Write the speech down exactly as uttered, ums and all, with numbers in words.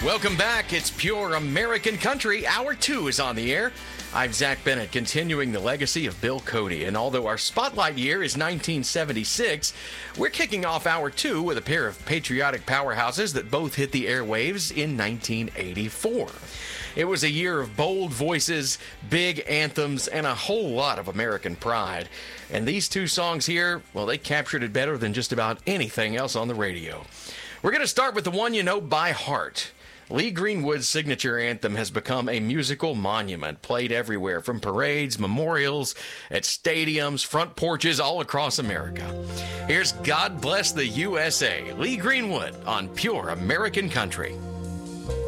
Welcome back. It's Pure American Country. Hour two is on the air. I'm Zach Bennett, continuing the legacy of Bill Cody. And although our spotlight year is nineteen seventy-six, we're kicking off hour two with a pair of patriotic powerhouses that both hit the airwaves in nineteen eighty-four. It was a year of bold voices, big anthems, and a whole lot of American pride. And these two songs here, well, they captured it better than just about anything else on the radio. We're going to start with the one you know by heart. Lee Greenwood's signature anthem has become a musical monument, played everywhere, from parades, memorials, at stadiums, front porches, all across America. Here's God Bless the U S A, Lee Greenwood on Pure American Country.